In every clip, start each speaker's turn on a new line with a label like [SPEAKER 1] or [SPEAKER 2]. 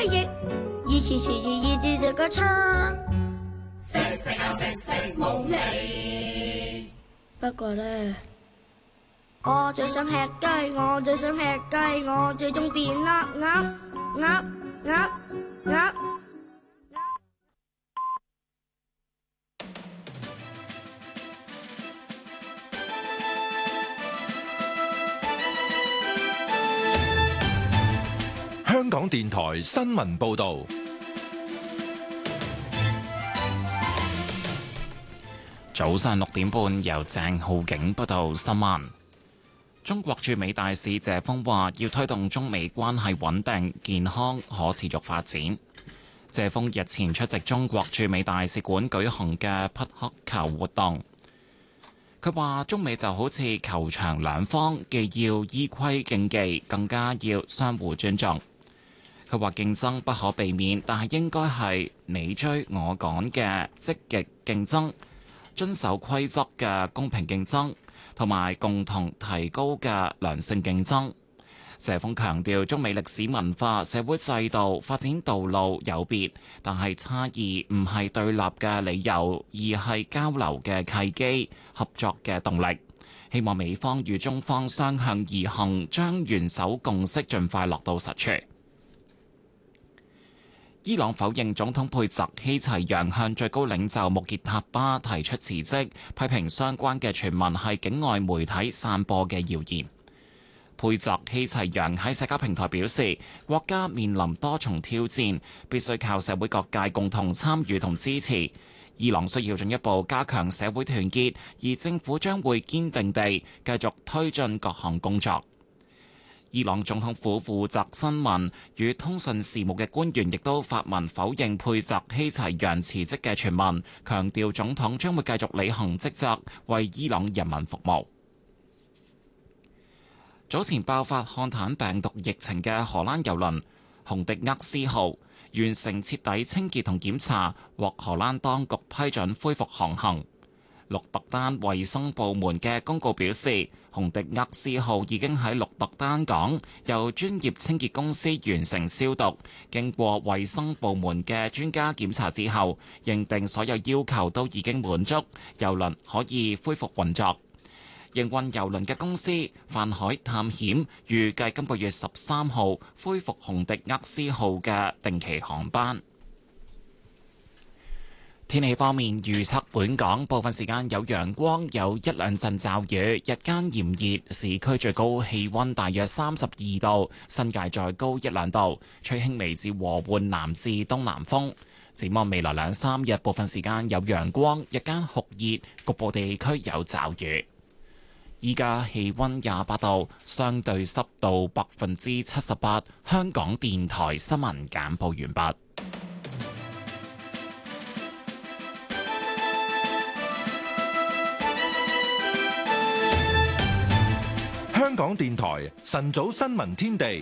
[SPEAKER 1] 益，以前時時以至這個叉。
[SPEAKER 2] 食冇味。
[SPEAKER 1] 不過呢，我最想吃雞，我最想吃雞，我最終變鴨。
[SPEAKER 3] 香港電台新聞報道。
[SPEAKER 4] 早上6點半，由鄭浩景報道新聞。中國駐美大使謝鋒話，要推動中美關係穩定、健康、可持續發展。謝鋒日前出席中國駐美大使館舉行嘅匹克球活動，佢話中美就好似球場兩方，既要依規競技，更加要相互尊重。佢話競爭不可避免，但係應該係你追我趕嘅積極競爭，遵守規則嘅公平競爭，同埋共同提高嘅良性競爭。謝鋒強調，中美歷史文化、社會制度發展道路有別，但係差異唔係對立嘅理由，而係交流嘅契機、合作嘅動力。希望美方與中方相向而行，將元首共識盡快落到實處。伊朗否認總統佩澤希齊揚向最高領袖穆傑塔巴提出辭職，批評相關嘅傳聞係境外媒體散播嘅謠言。佩澤希齊揚喺社交平台表示，國家面臨多重挑戰，必須靠社會各界共同參與同支持。伊朗需要進一步加強社會團結，而政府將會堅定地繼續推進各項工作。伊朗總統府負責新聞與通訊事務嘅官員亦都發文否認佩澤希齊揚辭職嘅傳聞，強調總統將會繼續履行職責，為伊朗人民服務。早前爆發漢坦病毒疫情嘅荷蘭郵輪紅迪厄斯號完成徹底清潔同檢查，獲荷蘭當局批准恢復航行。鹿特丹衛生部門嘅公告表示，紅迪厄斯號已經喺鹿特丹港由專業清潔公司完成消毒，經過衛生部門嘅專家檢查之後，認定所有要求都已經滿足，郵輪可以恢復運作。營運郵輪嘅公司泛海探險預計今個月13號恢復紅迪厄斯號嘅定期航班。天氣方面，預測本港部分時間有陽光，有一兩陣驟雨，日間炎熱，市區最高氣溫大約32度，新界再高一兩度，吹輕微至和緩南至東南風。展望未來2、3日，部分時間有陽光，日間酷熱，局部地區有驟雨。依家氣溫28度，相對濕度78%。香港電台新聞簡報完畢。
[SPEAKER 3] 香港電台晨早新聞天地。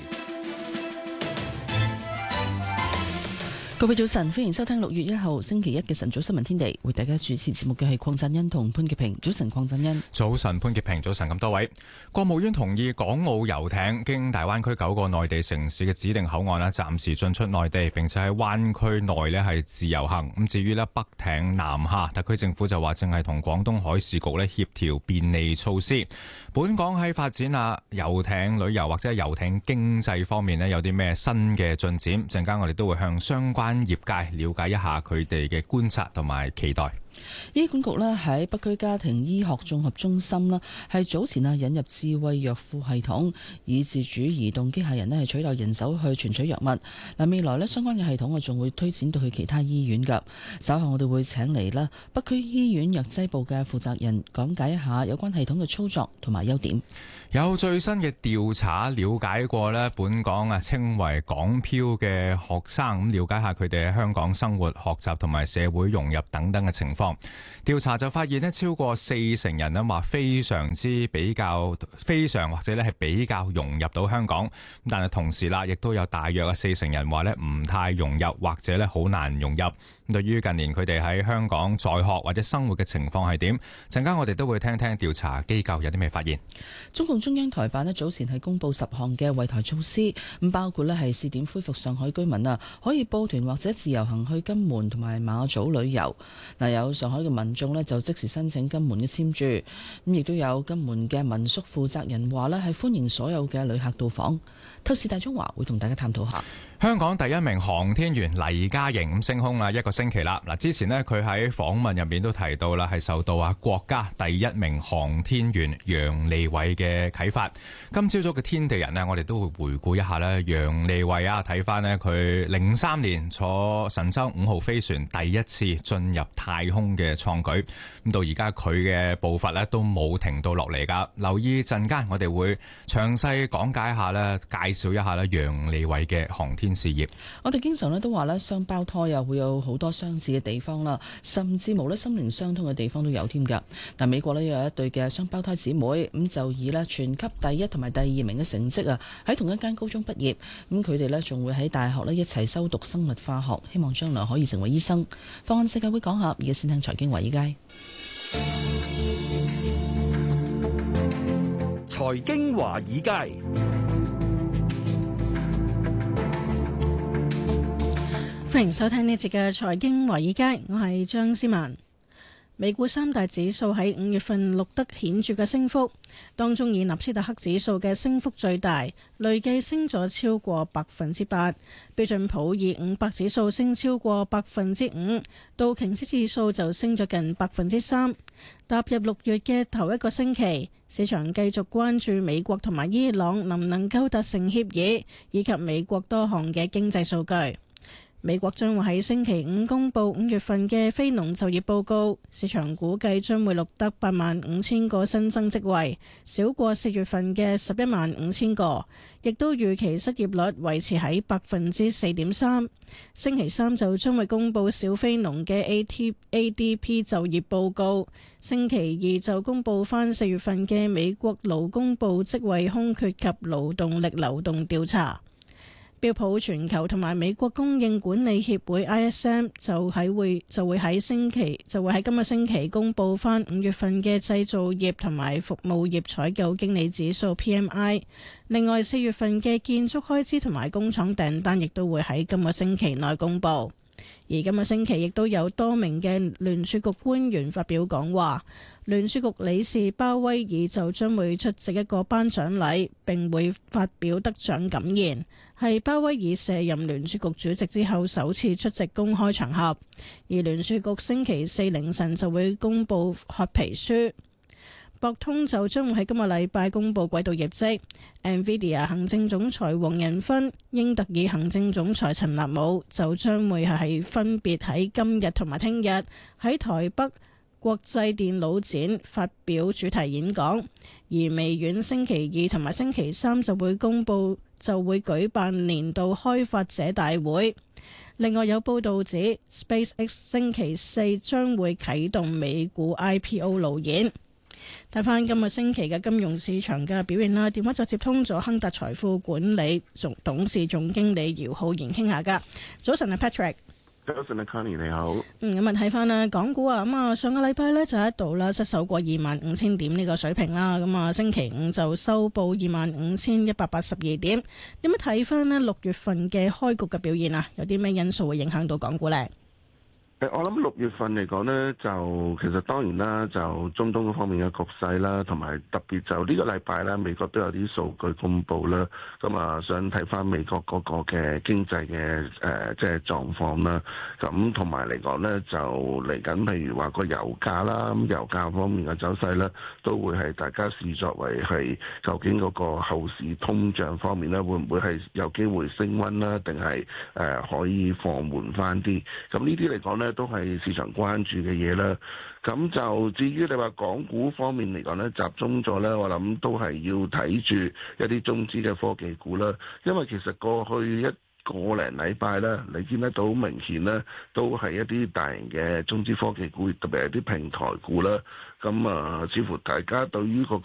[SPEAKER 5] 各位早晨，歡迎收聽6月1號星期一嘅晨早新聞天地，為大家主持節目嘅係鄺振恩同潘潔平。早晨，鄺振恩。
[SPEAKER 6] 早晨，潘潔平。早晨，咁多位。國務院同意港澳遊艇經大灣區9個內地城市嘅指定口岸咧，暫時進出內地，並且喺灣區內咧係自由行。咁至於咧北艇南下，特區政府就話正係同廣東海事局咧協調便利措施。本港喺發展遊艇旅遊或者遊艇經濟方面咧，有啲咩新嘅進展？陣間我哋都會向相關業界了解一下佢哋嘅觀察同埋期待。
[SPEAKER 5] 醫管局咧喺北區家庭醫學綜合中心啦，係早前引入智慧藥庫系統，以自主移動機械人咧係取代人手去存取藥物。嗱，未來咧相關嘅系統仲會推展到去其他醫院噶。稍後我哋會請嚟啦北區醫院藥劑部嘅負責人講解一下有關系統嘅操作同埋優點。
[SPEAKER 6] 有最新嘅調查了解過咧，本港稱為港漂嘅學生，咁了解下佢哋喺香港生活、學習同埋社會融入等等嘅情況。 況。調查就發現咧，超過40%人咧話非常或者咧係比較融入到香港，但係同時啦，亦都有大約40%人話咧唔太融入或者咧好難融入。對於近年佢哋喺香港在學或者生活嘅情況係點？陣間我哋都會聽聽調查機構有啲咩發現。
[SPEAKER 5] 中共中央台辦咧早前係公布10項嘅惠台措施，咁包括咧係試點恢復上海居民可以報團或者自由行去金門同埋馬祖旅遊。有上海嘅民眾咧就即時申請金門嘅簽注，咁亦都有金門嘅民宿負責人話咧係歡迎所有嘅旅客到訪。透視大中華會同大家探討下。
[SPEAKER 6] 香港第一名航天員黎嘉瑩升空啦1個星期啦。之前呢，佢喺訪問入面都提到啦，係受到國家第一名航天員楊利偉嘅啟發。今朝早嘅天地人呢，我哋都會回顧一下咧楊利偉睇翻呢，佢03年坐神舟5號飛船第一次進入太空嘅創舉，咁到而家佢嘅步伐呢都冇停到落嚟噶。留意陣間我哋會詳細講解一下咧，介紹一下咧楊利偉嘅航天事業。
[SPEAKER 5] 我哋經常都話雙胞胎會有好多相似嘅地方啦，甚至無心靈相通嘅地方都有添㗎。但美國有一對嘅雙胞胎姊妹，咁就以全級第1同埋第2名嘅成績喺同一間高中畢業，咁佢哋仲會喺大學一齊修讀生物化學，希望將來可以成為醫生。放眼世界會講下，而家先聽財經華爾街。
[SPEAKER 7] 財經華爾街。
[SPEAKER 8] 歡迎收聽呢節嘅財經華爾街，我係張思文。美股三大指數喺5月份錄得顯著嘅升幅，當中以納斯達克指數嘅升幅最大，累計升咗超過8%。標準普爾500指數升超過5%，道瓊斯指數就升咗近3%。踏入6月嘅頭一個星期，市場繼續關注美國同埋伊朗能唔能夠達成協議，以及美國多項嘅經濟數據。美國將會喺星期5公佈5月份嘅非農就業報告，市場估計將會錄得85,000個新增職位，少過4月份嘅11,500個，亦都預期失業率維持喺4.3%。星期3就將會公佈小非農嘅 ADP 就業報告，星期2就公佈返4月份嘅美國勞工部職位空缺及勞動力流動調查。標普全球同埋美國供應管理協會 ISM 就會喺今個星期公佈翻5月份嘅製造業同埋服務業採購經理指數 PMI。另外4月份嘅建築開支同埋工廠訂單亦都會喺今個星期內公佈。而今個星期亦都有多名嘅聯儲局官員發表講話。聯儲局理事鮑威爾就將會出席一個頒獎禮，並會發表得獎感言，係鮑威爾卸任聯儲局主席之後首次出席公開場合。而聯儲局星期4凌晨就會公布褐皮書。博通就將會喺今個禮拜公布季度業績。NVIDIA 行政總裁黃仁勳、英特爾行政總裁陳立武就將會係分別喺今日同埋聽日喺台北國際電腦展發表主題演講，而微軟星期2同埋星期3就會舉辦年度開發者大會。另外有報道指 SpaceX 星期4將會啟動美股 IPO 路演。睇翻今個星期嘅金融市場嘅表現啦，電話就接通咗亨達財富管理董事總經理姚浩然傾下噶。早晨啊 Patrick。
[SPEAKER 9] 早晨啊 Connie 你好。
[SPEAKER 8] 咁啊睇翻啦，港股啊，咁啊上個禮拜呢就一度啦失守過25,000點呢個水平啦，咁啊星期5就收報25,182點。點樣睇翻呢6月份嘅開局嘅表現啊？有啲咩因素會影響到港股呢？
[SPEAKER 9] 我諗6月份嚟講呢，就其實當然啦，就中東嗰方面嘅局勢啦，同埋特別就呢個禮拜啦，美國都有啲數據公布啦，咁啊想睇翻美國嗰個嘅經濟嘅即係狀況啦，咁同埋嚟講呢，就嚟緊譬如話個油價啦，咁油價方面嘅走勢呢，都會係大家視作為係究竟嗰個後市通脹方面呢，會唔會係有機會升溫啦，定係可以放緩翻啲？咁呢啲嚟講呢，都係市場關注嘅嘢啦。咁就至於你話港股方面嚟講呢，集中咗呢，我諗都係要睇住一啲中資嘅科技股啦。因為其實過去一個零禮拜咧，你見得到明顯咧，都係一啲大型嘅中資科技股，特別係啲平台股啦。咁似乎大家對於個